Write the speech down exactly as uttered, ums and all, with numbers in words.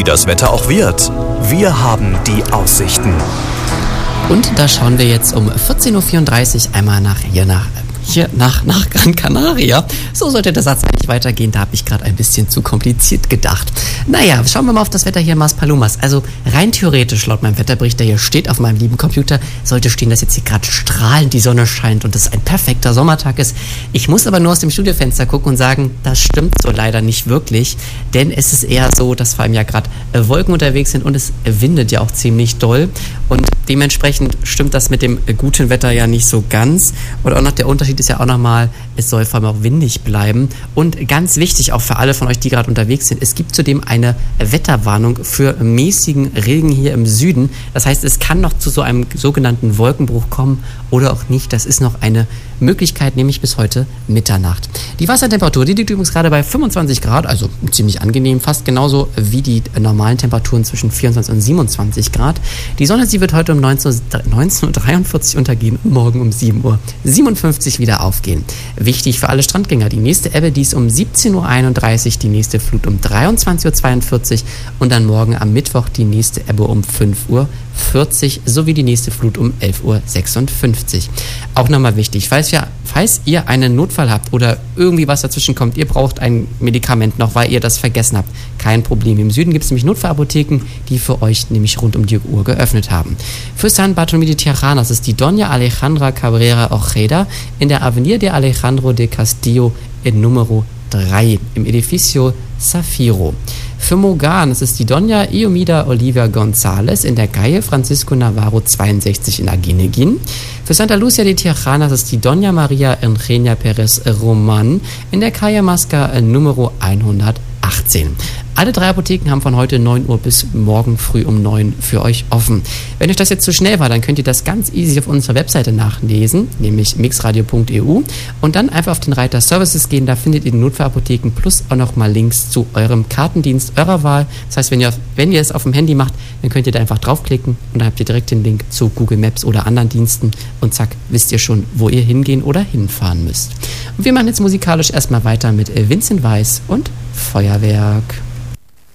wie das Wetter auch wird. Wir haben die Aussichten. Und da schauen wir jetzt um vierzehn Uhr vierunddreißig einmal nach hier nach hier nach, nach Gran Canaria. So sollte der Satz eigentlich weitergehen. Da habe ich gerade ein bisschen zu kompliziert gedacht. Naja, schauen wir mal auf das Wetter hier in Maspalomas. Also rein theoretisch, laut meinem Wetterbericht, der hier steht auf meinem lieben Computer, sollte stehen, dass jetzt hier gerade strahlend die Sonne scheint und es ein perfekter Sommertag ist. Ich muss aber nur aus dem Studiofenster gucken und sagen, das stimmt so leider nicht wirklich. Denn es ist eher so, dass vor allem ja gerade äh, Wolken unterwegs sind und es windet ja auch ziemlich doll. Und dementsprechend stimmt das mit dem äh, guten Wetter ja nicht so ganz. Und auch noch der Unterschied ist ja auch nochmal, es soll vor allem auch windig bleiben. Und ganz wichtig, auch für alle von euch, die gerade unterwegs sind, es gibt zudem eine Wetterwarnung für mäßigen Regen hier im Süden. Das heißt, es kann noch zu so einem sogenannten Wolkenbruch kommen oder auch nicht. Das ist noch eine Möglichkeit, nämlich bis heute Mitternacht. Die Wassertemperatur, die liegt übrigens gerade bei fünfundzwanzig Grad, also ziemlich angenehm, fast genauso wie die normalen Temperaturen zwischen vierundzwanzig und siebenundzwanzig Grad. Die Sonne, sie wird heute um neunzehn Uhr dreiundvierzig untergehen und morgen um sieben Uhr siebenundfünfzig wieder aufgehen. Wichtig für alle Strandgänger, die nächste Ebbe, die ist um siebzehn Uhr einunddreißig, die nächste Flut um dreiundzwanzig Uhr zweiundvierzig und dann morgen am Mittwoch die nächste Ebbe um fünf Uhr vierzig sowie die nächste Flut um elf Uhr sechsundfünfzig. Auch nochmal wichtig, falls, wir, falls ihr einen Notfall habt oder irgendwie was dazwischen kommt, ihr braucht ein Medikament noch, weil ihr das vergessen habt, kein Problem. Im Süden gibt es nämlich Notfallapotheken, die für euch nämlich rund um die Uhr geöffnet haben. Für San Bartolomé de Tirana ist die Doña Alejandra Cabrera Ojeda in der Avenida de Alejandro de Castillo in Numero drei im Edificio Zafiro. Für Mogan, es ist die Doña Iomida Olivia González in der Calle Francisco Navarro zweiundsechzig in Aguinegin. Für Santa Lucia de Tirana, es ist die Doña Maria Eugenia Perez Roman in der Calle Masca Numero hundertachtzehn. Alle drei Apotheken haben von heute neun Uhr bis morgen früh um neun für euch offen. Wenn euch das jetzt zu schnell war, dann könnt ihr das ganz easy auf unserer Webseite nachlesen, nämlich mixradio punkt e u und dann einfach auf den Reiter Services gehen, da findet ihr die Notfallapotheken plus auch nochmal Links zu eurem Kartendienst eurer Wahl. Das heißt, wenn ihr, wenn ihr es auf dem Handy macht, dann könnt ihr da einfach draufklicken und dann habt ihr direkt den Link zu Google Maps oder anderen Diensten und zack, wisst ihr schon, wo ihr hingehen oder hinfahren müsst. Und wir machen jetzt musikalisch erstmal weiter mit Vincent Weiss und Feuerwerk.